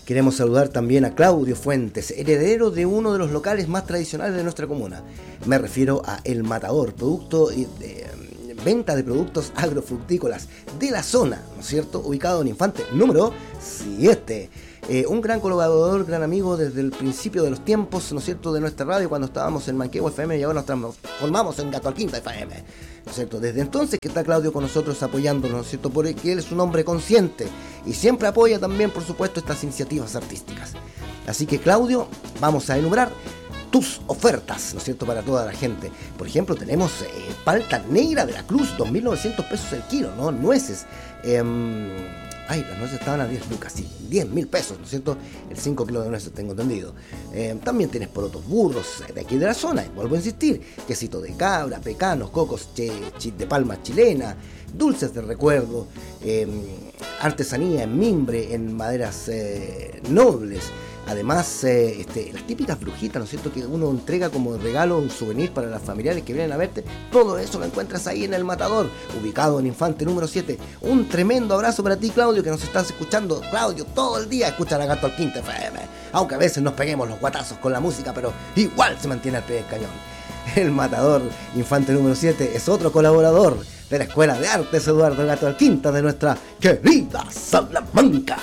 Queremos saludar también a Claudio Fuentes, heredero de uno de los locales más tradicionales de nuestra comuna. Me refiero a El Matador, producto de venta de productos agrofructícolas de la zona, ¿no es cierto? Ubicado en Infante número 7. Un gran colaborador, gran amigo desde el principio de los tiempos, ¿no es cierto?, de nuestra radio, cuando estábamos en Manquehue FM y ahora nos transformamos en Gato Alquinta FM, ¿no es cierto? Desde entonces que está Claudio con nosotros apoyándonos, ¿no es cierto?, porque él es un hombre consciente y siempre apoya también, por supuesto, estas iniciativas artísticas. Así que, Claudio, vamos a enumerar tus ofertas, ¿no es cierto?, para toda la gente. Por ejemplo, tenemos palta negra de la Cruz, 2.900 pesos el kilo, ¿no? Nueces, las nueces estaban a 10 lucas, sí, 10.000 pesos, ¿no es cierto? El 5 kilos de nueces, tengo entendido. También tienes porotos burros de aquí de la zona, y vuelvo a insistir, quesito de cabra, pecanos, cocos de palma chilena, dulces de recuerdo, artesanía en mimbre, en maderas nobles. Además, las típicas brujitas, ¿no es cierto?, que uno entrega como regalo, un souvenir para las familiares que vienen a verte. Todo eso lo encuentras ahí en El Matador, ubicado en Infante número 7. Un tremendo abrazo para ti, Claudio, que nos estás escuchando. Claudio, todo el día escucha la Gato Alquinta FM. Aunque a veces nos peguemos los guatazos con la música, pero igual se mantiene al pie del cañón. El Matador, Infante número 7, es otro colaborador de la Escuela de Artes Eduardo Gato Alquinta de nuestra querida Salamanca.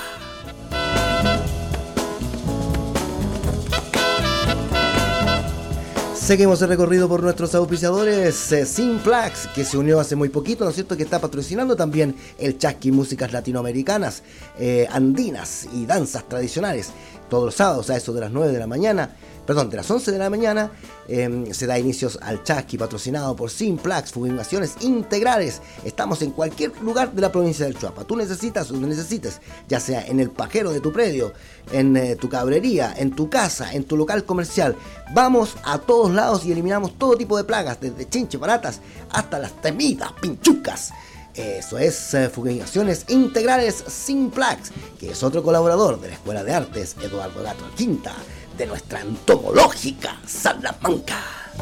Seguimos el recorrido por nuestros auspiciadores, Simplax, que se unió hace muy poquito, ¿no es cierto?, que está patrocinando también el Chasqui, músicas latinoamericanas, andinas y danzas tradicionales. Todos los sábados a eso de las 9 de la mañana, de las 11 de la mañana, se da inicios al Chasqui, patrocinado por Simplax, fumigaciones integrales. Estamos en cualquier lugar de la provincia del Choapa. Tú necesitas o no necesites, ya sea en el pajero de tu predio, en tu cabrería, en tu casa, en tu local comercial. Vamos a todos lados y eliminamos todo tipo de plagas, desde chinche baratas hasta las temidas pinchucas. Eso es fumigaciones integrales Simplax, que es otro colaborador de la Escuela de Artes Eduardo Gato Alquinta, de nuestra entomológica Salamanca.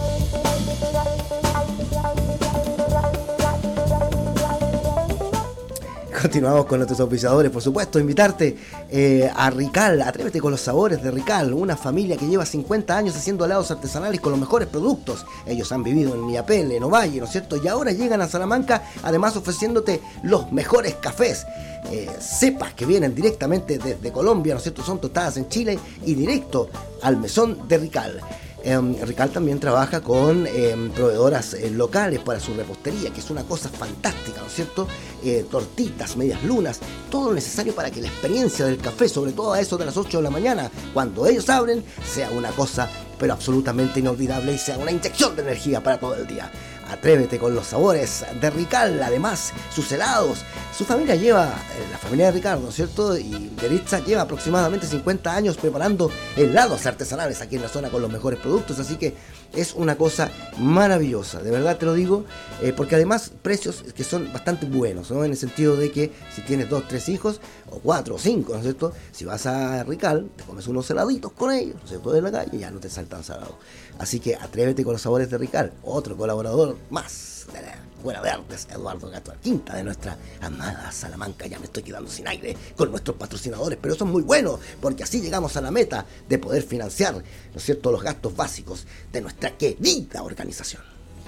Continuamos con nuestros auspiciadores, por supuesto, invitarte a Rical. Atrévete con los sabores de Rical, una familia que lleva 50 años haciendo helados artesanales con los mejores productos. Ellos han vivido en Illapel, en Ovalle, ¿no es cierto? Y ahora llegan a Salamanca, además ofreciéndote los mejores cafés. Cepas que vienen directamente desde Colombia, ¿no es cierto? Son tostadas en Chile y directo al mesón de Rical. Rical también trabaja con proveedoras locales para su repostería, que es una cosa fantástica, ¿no es cierto? Tortitas, medias lunas, todo lo necesario para que la experiencia del café, sobre todo a eso de las 8 de la mañana, cuando ellos abren, sea una cosa pero absolutamente inolvidable y sea una inyección de energía para todo el día. Atrévete con los sabores de Rical, además sus helados. Su familia la familia de Ricardo, ¿no es cierto?, y Deritza lleva aproximadamente 50 años preparando helados artesanales aquí en la zona con los mejores productos, así que es una cosa maravillosa, de verdad te lo digo, porque además precios que son bastante buenos, ¿no?, en el sentido de que si tienes 2, 3 hijos, o 4 o 5, ¿no es cierto?, si vas a Rical, te comes unos heladitos con ellos, ¿no es cierto?, de la calle, ya no te sale tan salado. Así que atrévete con los sabores de Rical, otro colaborador más de la Escuela de Artes Eduardo Gato Alquinta de nuestra amada Salamanca. Ya me estoy quedando sin aire con nuestros patrocinadores, pero eso es muy bueno, porque así llegamos a la meta de poder financiar, ¿no es cierto?, los gastos básicos de nuestra querida organización.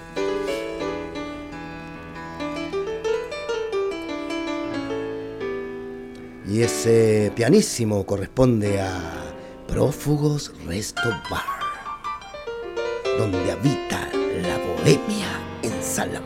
Y ese pianísimo corresponde a Prófugos Resto Bar, donde habita la bohemia en Salamanca.